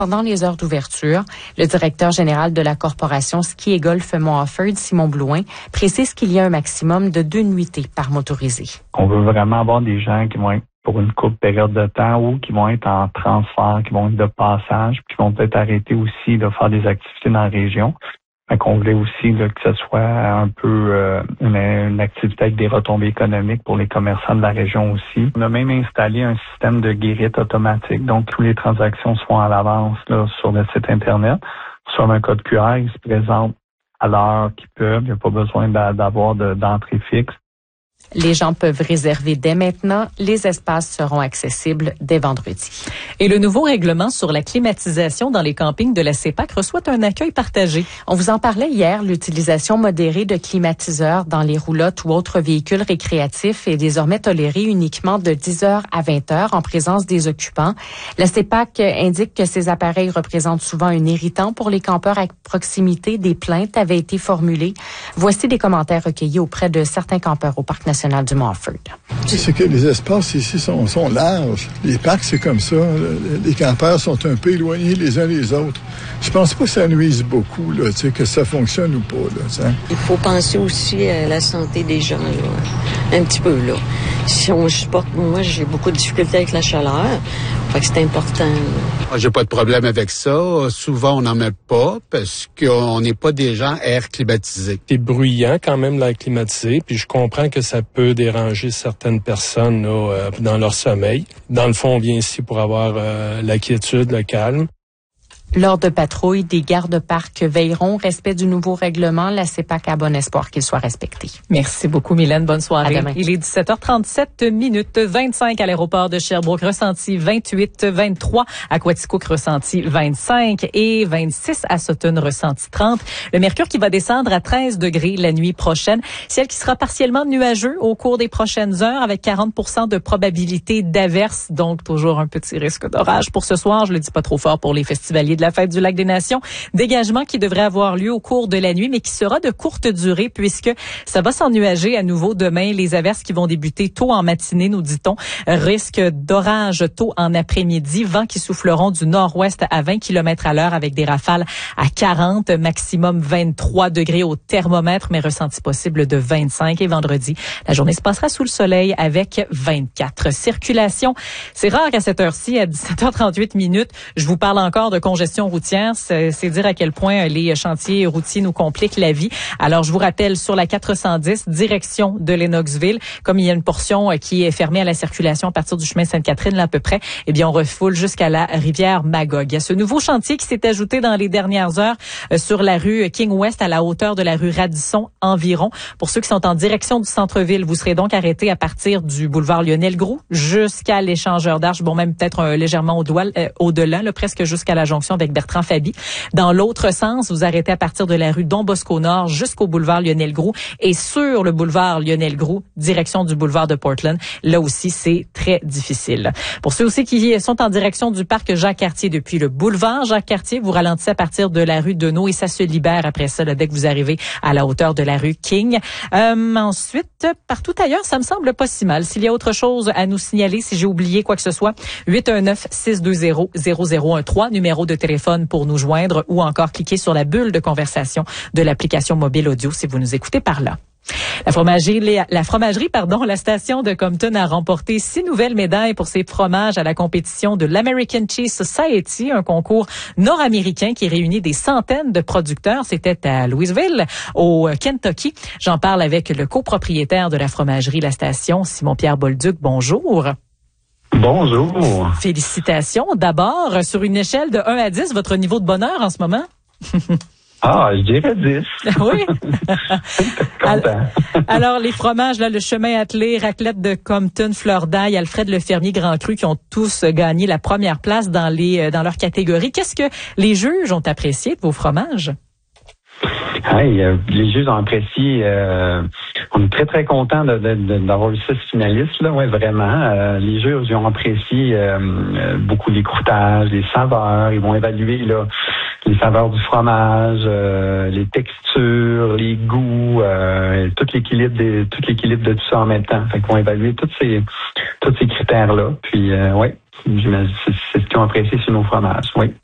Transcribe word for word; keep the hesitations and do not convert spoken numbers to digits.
Pendant les heures d'ouverture, le directeur général de la Corporation Ski et Golf Mont-Offord, Simon Blouin, précise qu'il y a un maximum de deux nuitées par motorisé. On veut vraiment avoir des gens qui vont être pour une courte période de temps ou qui vont être en transfert, qui vont être de passage, puis qui vont peut-être arrêter aussi de faire des activités dans la région. Fait qu'on voulait aussi là, que ce soit un peu euh, une, une activité avec des retombées économiques pour les commerçants de la région aussi. On a même installé un système de guérite automatique. Donc, toutes les transactions se font à l'avance là, sur le site Internet. Sur un code Q R, ils se présentent à l'heure qu'ils peuvent. Il n'y a pas besoin d'avoir de, d'entrée fixe. Les gens peuvent réserver dès maintenant. Les espaces seront accessibles dès vendredi. Et le nouveau règlement sur la climatisation dans les campings de la C E P A C reçoit un accueil partagé. On vous en parlait hier. L'utilisation modérée de climatiseurs dans les roulottes ou autres véhicules récréatifs est désormais tolérée uniquement de dix heures à vingt heures en présence des occupants. La C E P A C indique que ces appareils représentent souvent un irritant pour les campeurs à proximité. Des plaintes avaient été formulées. Voici des commentaires recueillis auprès de certains campeurs au Parc national du Mont-Offord. C'est que les espaces ici sont, sont larges. Les parcs, c'est comme ça. Les campeurs sont un peu éloignés les uns des autres. Je pense pas que ça nuise beaucoup, là, que ça fonctionne ou pas. Là, il faut penser aussi à la santé des gens, là, un petit peu. Là. Si on supporte, moi, j'ai beaucoup de difficultés avec la chaleur. Fait que c'est important. Moi, j'ai pas de problème avec ça. Souvent, on n'en met pas parce qu'on n'est pas des gens air climatisés. C'est bruyant quand même, l'air climatisé, puis je comprends que ça peut déranger certaines personnes là, euh, dans leur sommeil. Dans le fond, on vient ici pour avoir euh, la quiétude, le calme. Lors de patrouilles, des gardes-parcs veilleront au respect du nouveau règlement. La C E P A C a bon espoir qu'il soit respecté. Merci beaucoup, Mylène. Bonne soirée. À demain. Il est dix-sept heures trente-sept minutes, vingt-cinq à l'aéroport de Sherbrooke, ressenti vingt-huit, vingt-trois à Quaticook, ressenti vingt-cinq et vingt-six à Sutton, ressenti trente. Le mercure qui va descendre à treize degrés la nuit prochaine. Ciel qui sera partiellement nuageux au cours des prochaines heures avec quarante pour cent de probabilité d'averse. Donc, toujours un petit risque d'orage pour ce soir. Je le dis pas trop fort pour les festivaliers de la fête du Lac des Nations. Dégagement qui devrait avoir lieu au cours de la nuit, mais qui sera de courte durée puisque ça va s'ennuager à nouveau demain. Les averses qui vont débuter tôt en matinée, nous dit-on. Risque d'orage tôt en après-midi. Vents qui souffleront du nord-ouest à vingt kilomètres à l'heure avec des rafales à quarante, maximum vingt-trois degrés au thermomètre, mais ressenti possible de vingt-cinq. Et vendredi, la journée se passera sous le soleil avec vingt-quatre. Circulation, c'est rare qu'à cette heure-ci, à dix-sept heures trente-huit minutes, je vous parle encore de congestion routière. C'est, c'est dire à quel point les chantiers routiers nous compliquent la vie. Alors, je vous rappelle, sur la quatre cent dix, direction de Lennoxville, comme il y a une portion qui est fermée à la circulation à partir du chemin Sainte-Catherine, là, à peu près, eh bien, on refoule jusqu'à la rivière Magog. Il y a ce nouveau chantier qui s'est ajouté dans les dernières heures euh, sur la rue King West, à la hauteur de la rue Radisson environ. Pour ceux qui sont en direction du centre-ville, vous serez donc arrêtés à partir du boulevard Lionel-Groulx jusqu'à l'échangeur d'Arches, bon, même peut-être euh, légèrement au-delà, euh, au-delà, là, presque jusqu'à la jonction avec Bertrand Faby. Dans l'autre sens, vous arrêtez à partir de la rue Don Bosco Nord jusqu'au boulevard Lionel-Groulx et sur le boulevard Lionel-Groulx, direction du boulevard de Portland. Là aussi, c'est très difficile. Pour ceux aussi qui sont en direction du parc Jacques-Cartier depuis le boulevard Jacques-Cartier, vous ralentissez à partir de la rue Deneau et ça se libère après ça, là, dès que vous arrivez à la hauteur de la rue King. Euh, ensuite, partout ailleurs, ça me semble pas si mal. S'il y a autre chose à nous signaler, si j'ai oublié quoi que ce soit, huit un neuf, six deux zéro, zéro zéro un trois, numéro de téléphone pour nous joindre ou encore cliquer sur la bulle de conversation de l'application mobile audio si vous nous écoutez par là. La fromagerie, la fromagerie, pardon, la station de Compton a remporté six nouvelles médailles pour ses fromages à la compétition de l'American Cheese Society, un concours nord-américain qui réunit des centaines de producteurs. C'était à Louisville, au Kentucky. J'en parle avec le copropriétaire de la fromagerie La Station, Simon-Pierre Bolduc. Bonjour. Bonjour. Félicitations. D'abord, sur une échelle de un à dix, votre niveau de bonheur en ce moment? Ah, je dirais dix. Oui. Content. Alors, les fromages, là, le chemin attelé, raclette de Compton, fleur d'ail, Alfred Lefermier, Grand Cru, qui ont tous gagné la première place dans les dans leur catégorie. Qu'est-ce que les juges ont apprécié de vos fromages? Hey, euh, les juges ont apprécié. Euh, on est très, très contents de, de, de, d'avoir eu six finalistes. Là, ouais, vraiment. Euh, les juges ils ont apprécié euh, euh, beaucoup les croûtages, les saveurs. Ils vont évaluer là les saveurs du fromage, euh, les textures, les goûts, euh, tout l'équilibre des, tout l'équilibre de tout ça en même temps. Fait qu'ils vont évaluer tous ces tous ces critères-là. Puis, euh, ouais, c'est, c'est ce qu'ils ont apprécié sur nos fromages. Oui.